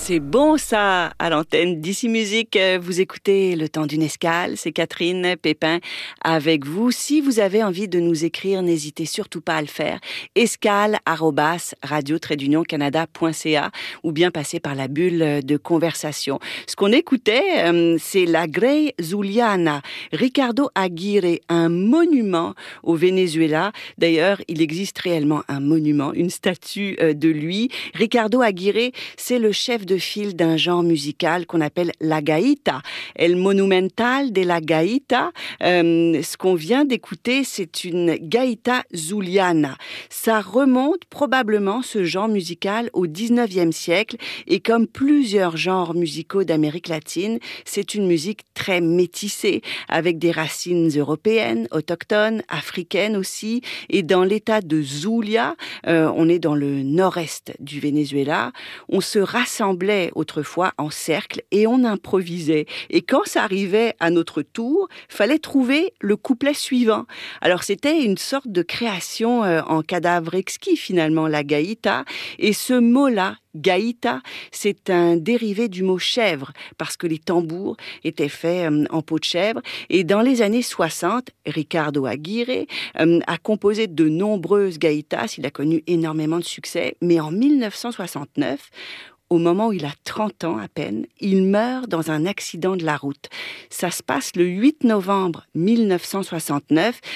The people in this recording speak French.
C'est bon ça, à l'antenne d'Ici Musique. Vous écoutez Le Temps d'une escale. C'est Catherine Pépin avec vous. Si vous avez envie de nous écrire, n'hésitez surtout pas à le faire. escale@radio-canada.ca ou bien passer par la bulle de conversation. Ce qu'on écoutait, c'est la Grey Zuliana. Ricardo Aguirre, un monument au Venezuela. D'ailleurs, il existe réellement un monument, une statue de lui. Ricardo Aguirre, c'est le chef de file d'un genre musical qu'on appelle la gaïta. El Monumental de la Gaïta. Ce qu'on vient d'écouter, c'est une gaïta zuliana. Ça remonte probablement, ce genre musical, au 19e siècle. Et comme plusieurs genres musicaux d'Amérique latine, c'est une musique très métissée, avec des racines européennes, autochtones, africaines aussi. Et dans l'état de Zulia, on est dans le nord-est du Venezuela, on se rassemblait autrefois en cercle et on improvisait. Et quand ça arrivait à notre tour, fallait trouver le couplet suivant. Alors c'était une sorte de création en cadavre exquis finalement, la gaïta. Et ce mot-là, gaïta, c'est un dérivé du mot chèvre, parce que les tambours étaient faits en peau de chèvre. Et dans les années 60, Ricardo Aguirre a composé de nombreuses gaïtas, il a connu énormément de succès, mais en 1969, au moment où il a 30 ans à peine, il meurt dans un accident de la route. Ça se passe le 8 novembre 1969.